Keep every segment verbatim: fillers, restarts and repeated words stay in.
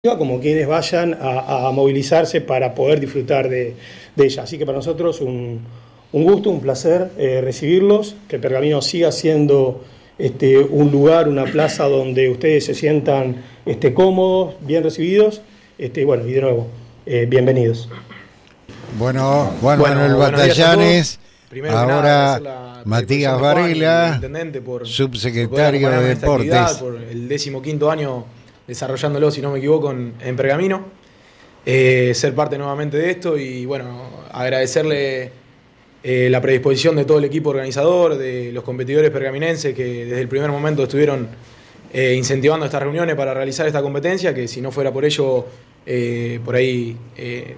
como quienes vayan a, a movilizarse para poder disfrutar de, de ella. Así que para nosotros un, un gusto, un placer eh, recibirlos, que Pergamino siga siendo este, un lugar, una plaza donde ustedes se sientan este, cómodos, bien recibidos, este, bueno, y de nuevo, eh, bienvenidos. Bueno, Juan bueno, Manuel Batallanes, ahora nada, Matías Varela, por, subsecretario por de Deportes. Por el decimoquinto año desarrollándolo, si no me equivoco, en, en Pergamino. Eh, ser parte nuevamente de esto y, bueno, agradecerle eh, la predisposición de todo el equipo organizador, de los competidores pergaminenses que desde el primer momento estuvieron eh, incentivando estas reuniones para realizar esta competencia, que si no fuera por ello, eh, por ahí eh,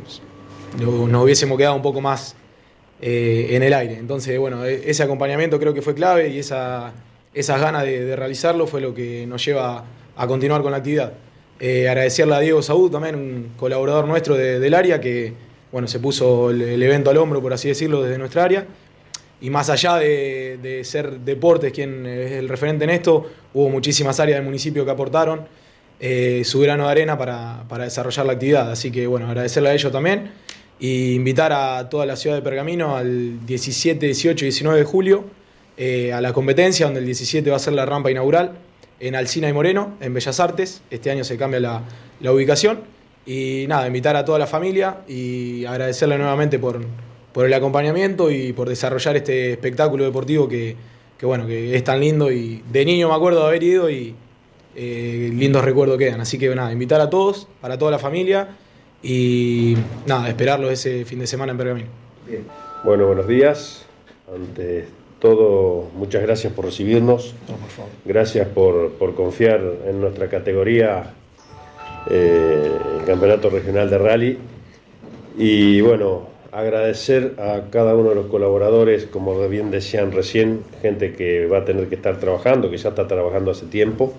nos hubiésemos quedado un poco más eh, en el aire. Entonces, bueno, ese acompañamiento creo que fue clave y esa, esas ganas de, de realizarlo fue lo que nos lleva a continuar con la actividad. Eh, agradecerle a Diego Saúd, también un colaborador nuestro de, del área, que bueno, se puso el, el evento al hombro, por así decirlo, desde nuestra área. Y más allá de, de ser deportes quien es el referente en esto, hubo muchísimas áreas del municipio que aportaron eh, su grano de arena para, para desarrollar la actividad. Así que bueno, agradecerle a ellos también e invitar a toda la ciudad de Pergamino al diecisiete, dieciocho y diecinueve de julio eh, a la competencia, donde el diecisiete va a ser la rampa inaugural en Alsina y Moreno, en Bellas Artes. Este año se cambia la, la ubicación. Y nada, invitar a toda la familia y agradecerle nuevamente por, por el acompañamiento y por desarrollar este espectáculo deportivo que, que, bueno, que es tan lindo. Y de niño me acuerdo de haber ido y eh, lindos recuerdos quedan. Así que nada, invitar a todos, para toda la familia y nada, esperarlos ese fin de semana en Pergamino. Bien. Bueno, buenos días. Antes todo, muchas gracias por recibirnos, no, por favor. Gracias por, por confiar en nuestra categoría, eh, el Campeonato Regional de Rally, y bueno, agradecer a cada uno de los colaboradores, como bien decían recién, gente que va a tener que estar trabajando, que ya está trabajando hace tiempo,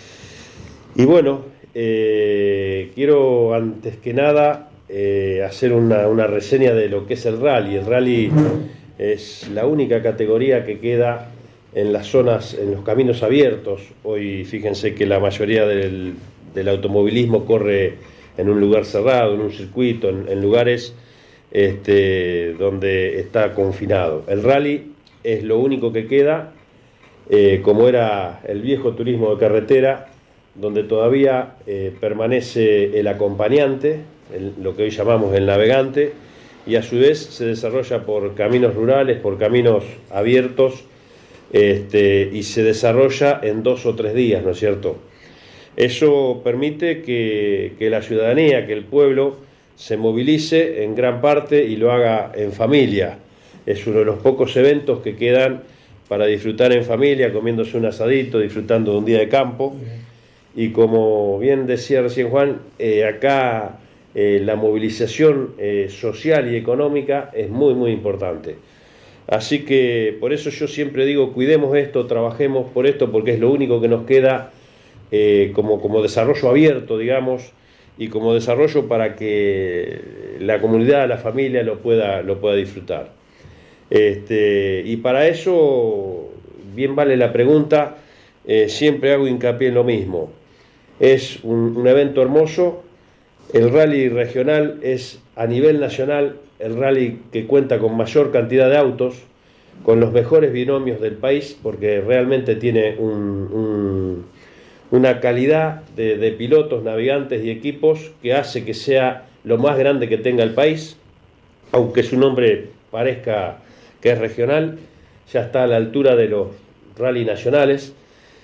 y bueno, eh, quiero antes que nada eh, hacer una, una reseña de lo que es el rally. El rally es la única categoría que queda en las zonas, en los caminos abiertos. Hoy fíjense que la mayoría del, del automovilismo corre en un lugar cerrado, en un circuito, en, en lugares este, donde está confinado. El rally es lo único que queda, eh, como era el viejo turismo de carretera, donde todavía eh, permanece el acompañante, el, lo que hoy llamamos el navegante, y a su vez se desarrolla por caminos rurales, por caminos abiertos, este, y se desarrolla en dos o tres días, ¿no es cierto? Eso permite que, que la ciudadanía, que el pueblo, se movilice en gran parte y lo haga en familia. Es uno de los pocos eventos que quedan para disfrutar en familia, comiéndose un asadito, disfrutando de un día de campo. Y como bien decía recién Juan, eh, acá Eh, la movilización eh, social y económica es muy muy importante, así que por eso yo siempre digo, cuidemos esto, trabajemos por esto, porque es lo único que nos queda eh, como, como desarrollo abierto, digamos, y como desarrollo para que la comunidad, la familia lo pueda, lo pueda disfrutar. Este, y para eso, bien vale la pregunta, eh, siempre hago hincapié en lo mismo, es un, un evento hermoso. El rally regional es a nivel nacional el rally que cuenta con mayor cantidad de autos, con los mejores binomios del país, porque realmente tiene un, un, una calidad de, de pilotos, navegantes y equipos que hace que sea lo más grande que tenga el país, aunque su nombre parezca que es regional, ya está a la altura de los rally nacionales.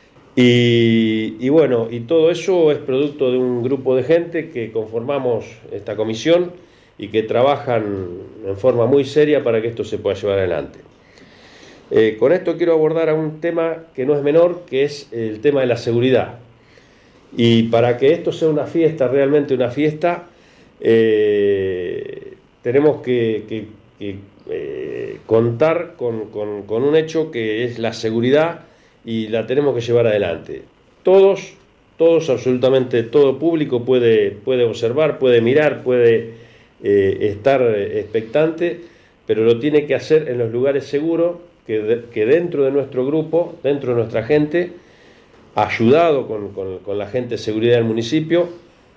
Y, y bueno, y todo eso es producto de un grupo de gente que conformamos esta comisión y que trabajan en forma muy seria para que esto se pueda llevar adelante. Eh, con esto quiero abordar a un tema que no es menor, que es el tema de la seguridad. Y para que esto sea una fiesta, realmente una fiesta, eh, tenemos que, que, que eh, contar con, con, con un hecho que es la seguridad, y la tenemos que llevar adelante. Todos, todos, absolutamente todo público puede, puede observar, puede mirar, puede eh, estar expectante, pero lo tiene que hacer en los lugares seguros, que, de, que dentro de nuestro grupo, dentro de nuestra gente, ayudado con, con, con la gente de seguridad del municipio,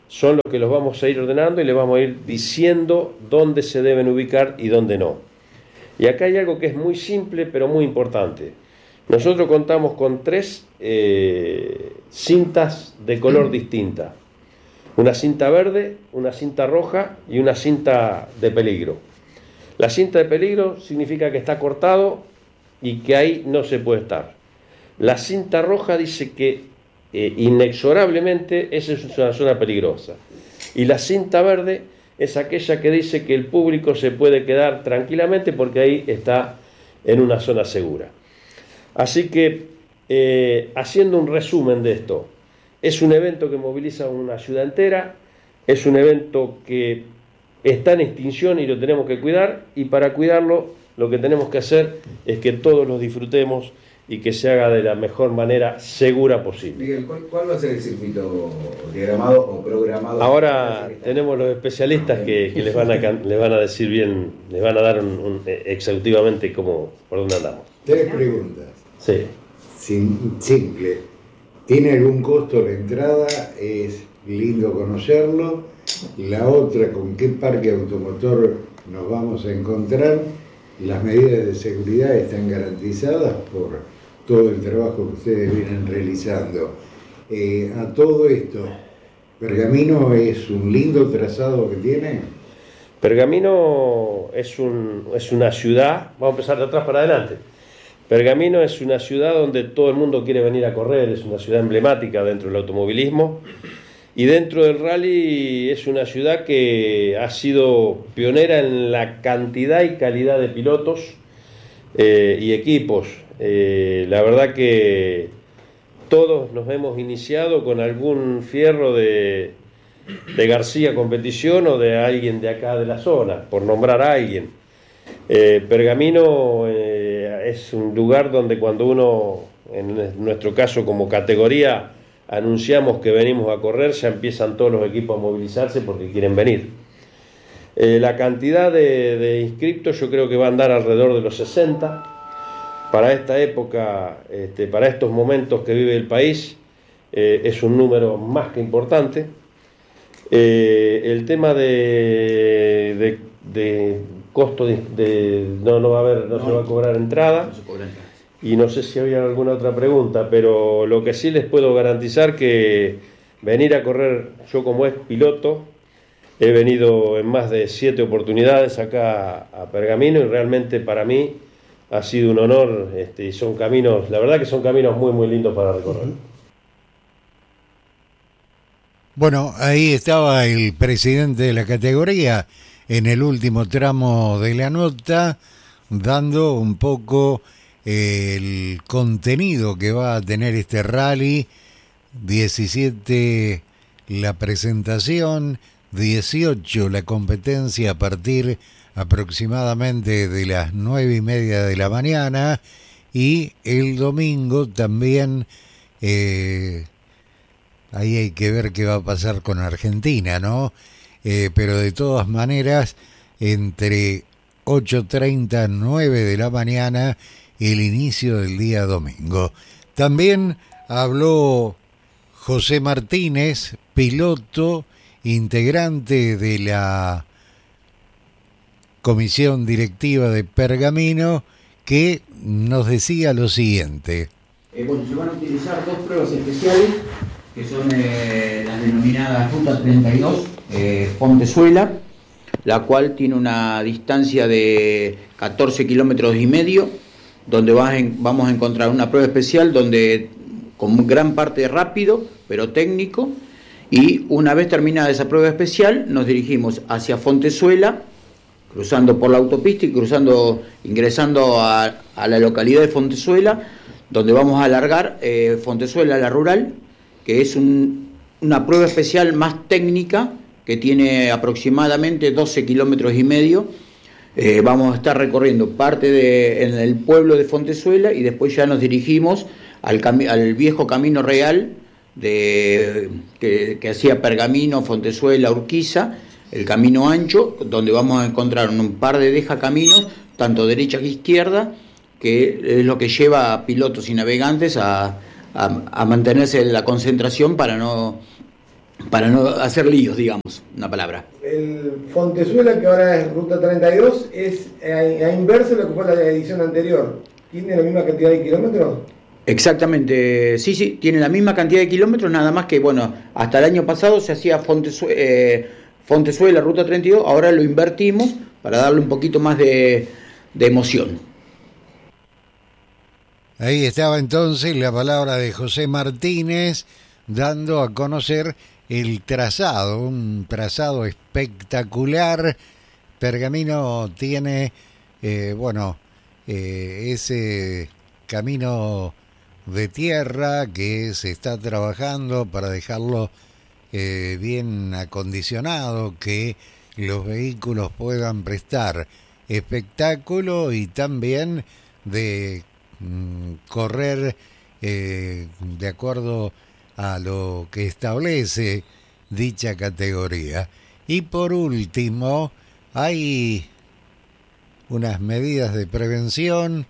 son los que los vamos a ir ordenando y les vamos a ir diciendo dónde se deben ubicar y dónde no. Y acá hay algo que es muy simple pero muy importante. Nosotros contamos con tres eh, cintas de color distinta. Una cinta verde, una cinta roja y una cinta de peligro. La cinta de peligro significa que está cortado y que ahí no se puede estar. La cinta roja dice que eh, inexorablemente esa es una zona peligrosa. Y la cinta verde es aquella que dice que el público se puede quedar tranquilamente porque ahí está en una zona segura. Así que, eh, haciendo un resumen de esto, es un evento que moviliza una ciudad entera, es un evento que está en extinción y lo tenemos que cuidar, y para cuidarlo lo que tenemos que hacer es que todos lo disfrutemos y que se haga de la mejor manera segura posible. Miguel, ¿cuál, cuál va a ser el circuito diagramado o programado? Ahora tenemos los especialistas que, que les, van a, les van a decir bien, les van a dar un, un, exhaustivamente cómo, por dónde andamos. Tres preguntas. Sí. Sim, simple. ¿Tiene algún costo la entrada? Es lindo conocerlo. La otra, ¿con qué parque automotor nos vamos a encontrar? Las medidas de seguridad están garantizadas por todo el trabajo que ustedes vienen realizando. Eh, a todo esto, ¿Pergamino es un lindo trazado que tiene? Pergamino es, un, es una ciudad, vamos a empezar de atrás para adelante. Pergamino es una ciudad donde todo el mundo quiere venir a correr, es una ciudad emblemática dentro del automovilismo, y dentro del rally es una ciudad que ha sido pionera en la cantidad y calidad de pilotos eh, y equipos. Eh, la verdad que todos nos hemos iniciado con algún fierro de, de García Competición o de alguien de acá de la zona, por nombrar a alguien. Eh, Pergamino eh, es un lugar donde cuando uno, en nuestro caso como categoría, anunciamos que venimos a correr, ya empiezan todos los equipos a movilizarse porque quieren venir. Eh, la cantidad de, de inscriptos yo creo que va a andar alrededor de los sesenta. Para esta época, este, para estos momentos que vive el país, eh, es un número más que importante. Eh, el tema de, de, de costo de, de no, no va a haber, no, no se va a cobrar entrada. No se cobra entrada. Y no sé si había alguna otra pregunta, pero lo que sí les puedo garantizar que venir a correr, yo como es piloto, he venido en más de siete oportunidades acá a Pergamino y realmente para mí ha sido un honor, este, y son caminos, la verdad que son caminos muy muy lindos para recorrer. Bueno, ahí estaba el presidente de la categoría en el último tramo de la nota, dando un poco el contenido que va a tener este rally. Diecisiete la presentación, dieciocho la competencia a partir aproximadamente de las nueve y media de la mañana, y el domingo también eh, ahí hay que ver qué va a pasar con Argentina, ¿no? Eh, pero de todas maneras, entre ocho treinta, nueve de la mañana, el inicio del día domingo. También habló José Martínez, piloto, integrante de la comisión directiva de Pergamino, que nos decía lo siguiente. Eh, bueno, se van a utilizar dos pruebas especiales, que son eh, las denominadas Ruta treinta y dos, eh, Fontezuela, la cual tiene una distancia de catorce kilómetros y medio, donde vamos a encontrar una prueba especial donde con gran parte rápido, pero técnico, y una vez terminada esa prueba especial nos dirigimos hacia Fontezuela, cruzando por la autopista y cruzando, ingresando a, a la localidad de Fontezuela, donde vamos a alargar eh, Fontezuela, la rural, que es un, una prueba especial más técnica, que tiene aproximadamente doce kilómetros y medio. Eh, vamos a estar recorriendo parte de, en el pueblo de Fontezuela, y después ya nos dirigimos al, cami- al viejo camino real de, que, que hacía Pergamino, Fontezuela, Urquiza, el camino ancho, donde vamos a encontrar un par de dejacaminos, tanto derecha que izquierda, que es lo que lleva a pilotos y navegantes a, a, a mantenerse en la concentración para no para no hacer líos, digamos, una palabra. El Fontezuela, que ahora es Ruta treinta y dos, es a, a inverso de lo que fue la edición anterior. ¿Tiene la misma cantidad de kilómetros? Exactamente, sí, sí, tiene la misma cantidad de kilómetros, nada más que, bueno, hasta el año pasado se hacía Fontezuela, eh, Fontezuela Ruta treinta y dos, ahora lo invertimos para darle un poquito más de, de emoción. Ahí estaba entonces la palabra de José Martínez, dando a conocer el trazado, un trazado espectacular. Pergamino tiene, eh, bueno, eh, ese camino de tierra que se está trabajando para dejarlo eh, bien acondicionado, que los vehículos puedan prestar espectáculo y también de mm, correr eh, de acuerdo a lo que establece dicha categoría. Y por último, hay unas medidas de prevención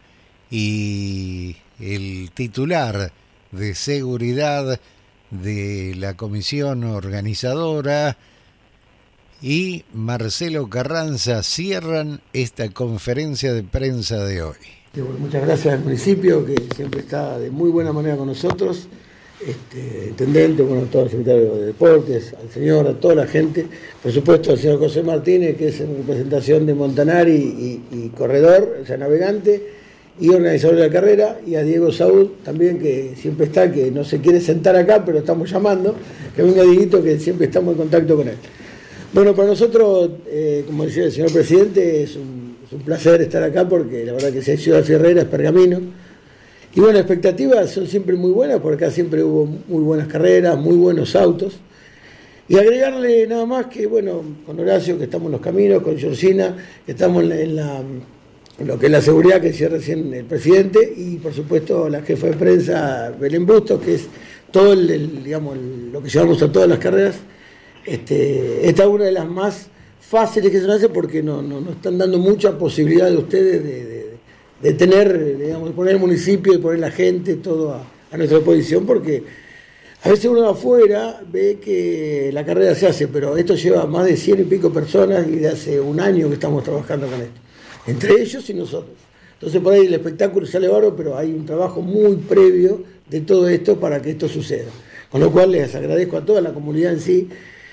y el titular de seguridad de la comisión organizadora y Marcelo Carranza cierran esta conferencia de prensa de hoy. Muchas gracias al municipio, que siempre está de muy buena manera con nosotros, este, intendente, bueno, todo el secretario de Deportes, al señor, a toda la gente, por supuesto al señor José Martínez, que es en representación de Montanari y, y corredor, o sea, navegante, y organizador de la carrera, y a Diego Saúl también, que siempre está, que no se quiere sentar acá, pero estamos llamando, que venga Dieguito, que siempre estamos en contacto con él. Bueno, para nosotros, eh, como decía el señor presidente, es un, es un placer estar acá, porque la verdad que si hay Ciudad Fierrera es Pergamino. Y bueno, las expectativas son siempre muy buenas, porque acá siempre hubo muy buenas carreras, muy buenos autos. Y agregarle nada más que, bueno, con Horacio, que estamos en los caminos, con Georgina, que estamos en la, en la en lo que es la seguridad, que decía recién el presidente, y por supuesto la jefa de prensa, Belén Bustos, que es todo el, el, digamos, el, lo que llevamos a todas las carreras. Este, esta es una de las más fáciles que se nos hace, porque no, no, no están dando mucha posibilidad de ustedes de, de, de tener, digamos, de poner el municipio, de poner la gente, todo a, a nuestra disposición, porque a veces uno de afuera ve que la carrera se hace, pero esto lleva más de cien y pico personas y de hace un año que estamos trabajando con esto, entre ellos y nosotros. Entonces por ahí el espectáculo sale bárbaro, pero hay un trabajo muy previo de todo esto para que esto suceda. Con lo cual les agradezco a toda la comunidad en sí,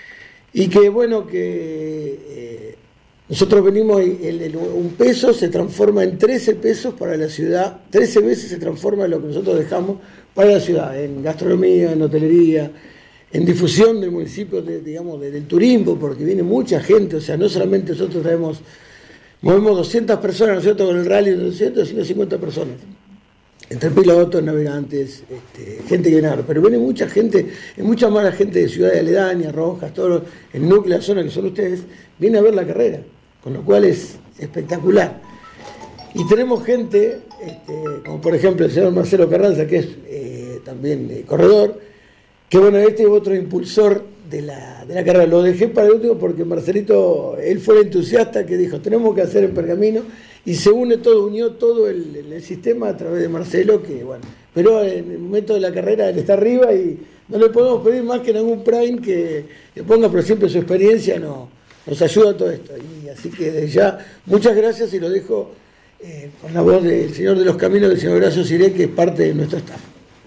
y que bueno, que eh, nosotros venimos, el, el, un peso se transforma en trece pesos para la ciudad, trece veces se transforma en lo que nosotros dejamos para la ciudad, en gastronomía, en hotelería, en difusión del municipio, de, digamos, de, del turismo, porque viene mucha gente, o sea, no solamente nosotros traemos, movemos doscientas personas, ¿no es cierto?, con el rally de doscientas, ciento cincuenta personas, entre pilotos, navegantes, este, gente que viene a ver, pero viene mucha gente, es mucha más la gente de ciudades aledañas, Rojas, todo el núcleo de la zona que son ustedes, viene a ver la carrera, con lo cual es espectacular. Y tenemos gente, este, como por ejemplo el señor Marcelo Carranza, que es eh, también eh, corredor, que bueno, este es otro impulsor de la, de la carrera. Lo dejé para el último porque Marcelito, él fue el entusiasta que dijo, tenemos que hacer en Pergamino, y se une todo, unió todo el, el, el sistema a través de Marcelo, que bueno, pero en el momento de la carrera él está arriba y no le podemos pedir más que en algún prime que, que ponga, pero siempre su experiencia no, nos ayuda a todo esto. Y así que desde ya, muchas gracias, y lo dejo eh, con la voz del señor de los caminos, del señor Horacio Siré, que es parte de nuestro staff.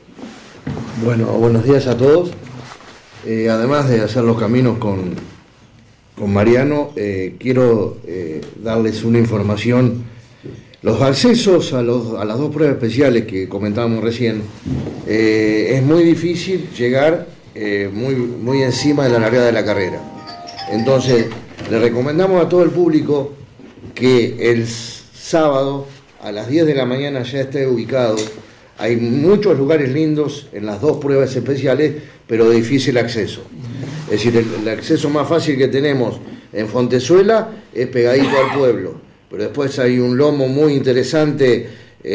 Bueno, buenos días a todos. Eh, además de hacer los caminos con, con Mariano, eh, quiero eh, darles una información. Los accesos a, los, a las dos pruebas especiales que comentábamos recién, eh, es muy difícil llegar eh, muy, muy encima de la largada de la carrera. Entonces, le recomendamos a todo el público que el sábado a las diez de la mañana ya esté ubicado. Hay muchos lugares lindos en las dos pruebas especiales, pero de difícil acceso. Es decir, el, el acceso más fácil que tenemos en Fontezuela es pegadito al pueblo, pero después hay un lomo muy interesante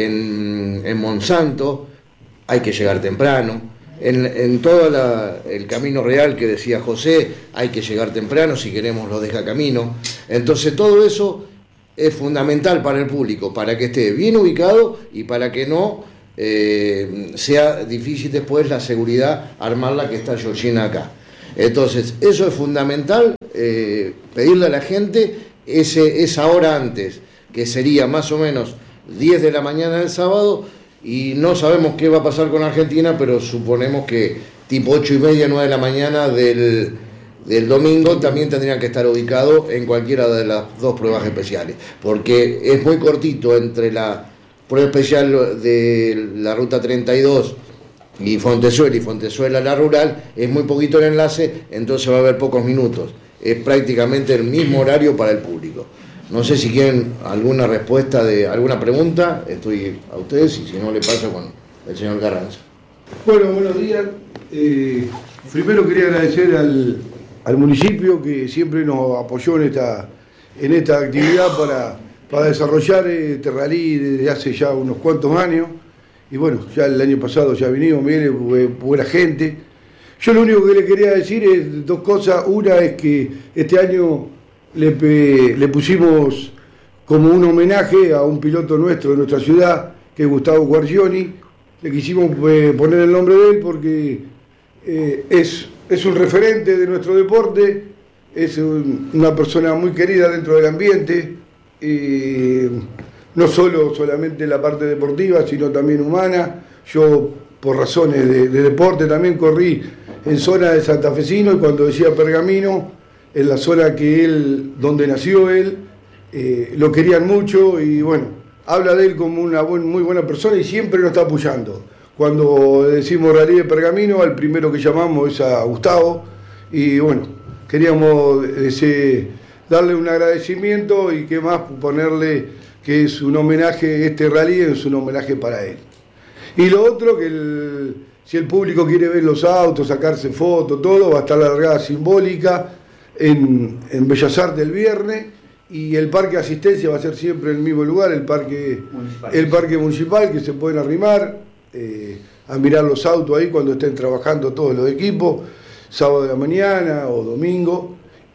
en, en Monsanto, hay que llegar temprano. En, en todo la, el camino real que decía José, hay que llegar temprano si queremos los deja camino. Entonces todo eso es fundamental para el público, para que esté bien ubicado y para que no Eh, sea difícil después la seguridad armarla, que está Georgina acá. Entonces, eso es fundamental, eh, pedirle a la gente ese, esa hora antes, que sería más o menos diez de la mañana del sábado, y no sabemos qué va a pasar con Argentina, pero suponemos que tipo ocho y media, nueve de la mañana del, del domingo también tendrían que estar ubicados en cualquiera de las dos pruebas especiales, porque es muy cortito entre la prueba especial de la ruta treinta y dos y Fontezuela y Fontezuela la rural, es muy poquito el enlace, entonces va a haber pocos minutos, es prácticamente el mismo horario para el público. No sé si quieren alguna respuesta de alguna pregunta, estoy a ustedes, y si no le paso con el señor Carranza. Bueno, buenos días. Eh, primero quería agradecer al, al municipio que siempre nos apoyó en esta, en esta actividad para, para desarrollar este rally desde hace ya unos cuantos años. Y bueno, ya el año pasado ya vinimos, viene buena gente. Yo lo único que le quería decir es dos cosas. Una es que este año le, le pusimos como un homenaje a un piloto nuestro de nuestra ciudad, que es Gustavo Guargioni. Le quisimos eh, poner el nombre de él porque eh, es, es un referente de nuestro deporte, es un, una persona muy querida dentro del ambiente. Eh, no solo solamente la parte deportiva, sino también humana. Yo, por razones de, de deporte, también corrí en zona de santafesino, y cuando decía Pergamino, en la zona que él, donde nació él, eh, lo querían mucho, y bueno, habla de él como una buen, muy buena persona, y siempre nos está apoyando. Cuando decimos Rally de Pergamino, al primero que llamamos es a Gustavo, y bueno, queríamos ese, darle un agradecimiento, y qué más ponerle que es un homenaje, este rally es un homenaje para él. Y lo otro, que el, si el público quiere ver los autos, sacarse fotos, todo, va a estar la largada simbólica en, en Bellas Artes el viernes, y el parque de asistencia va a ser siempre en el mismo lugar, el parque municipal, el parque municipal, que se pueden arrimar eh, a mirar los autos ahí cuando estén trabajando todos los equipos, sábado de la mañana o domingo.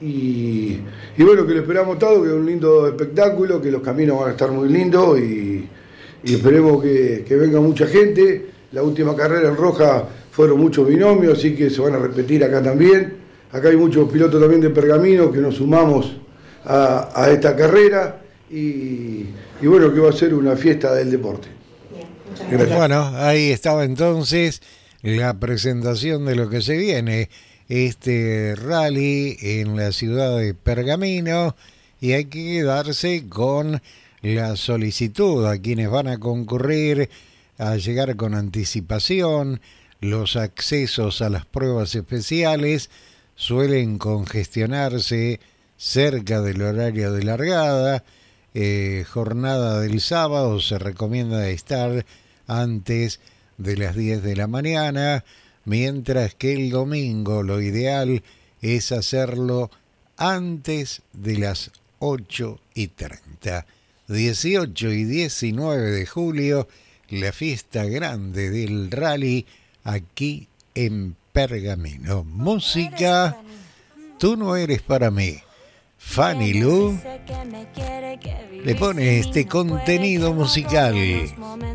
Y, y bueno, que lo esperamos todo, que es un lindo espectáculo, que los caminos van a estar muy lindos, y, y esperemos que, que venga mucha gente. La última carrera en Roja fueron muchos binomios, así que se van a repetir acá también. Acá hay muchos pilotos también de Pergamino que nos sumamos a, a esta carrera, y, y bueno, que va a ser una fiesta del deporte. Bien, bueno, ahí estaba entonces la presentación de lo que se viene. Este rally en la ciudad de Pergamino, y hay que quedarse con la solicitud a quienes van a concurrir a llegar con anticipación. Los accesos a las pruebas especiales suelen congestionarse cerca del horario de largada. Eh, jornada del sábado se recomienda estar antes de las diez de la mañana, mientras que el domingo lo ideal es hacerlo antes de las ocho y treinta. dieciocho y diecinueve de julio, la fiesta grande del rally aquí en Pergamino. Música, Tú no eres para mí. Fanny Lu le pone este contenido musical.